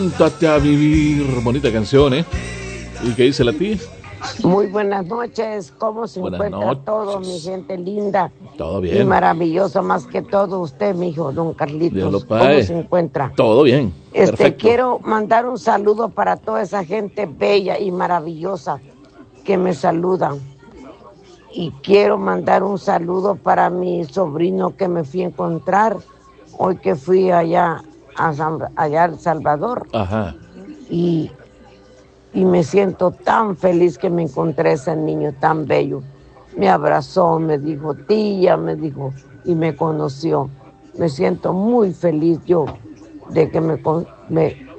Siéntate a vivir. Bonita canción, ¿eh? ¿Y qué dice la tía? Muy buenas noches, ¿cómo se Buenas encuentra todo, mi noches. gente linda Todo y bien. maravillosa, más que todo usted, mi hijo, don Dios lo Carlitos, ¿cómo se pague. encuentra? Todo bien. Perfecto. Quiero mandar un saludo para toda esa gente bella y maravillosa que me saludan. Y quiero mandar un saludo para mi sobrino que me fui a encontrar hoy que fui allá allá a El Salvador. Ajá. Y y me siento tan feliz que me encontré ese niño tan bello. Me abrazó, me dijo tía, me dijo, y me conoció. Me siento muy feliz yo de que me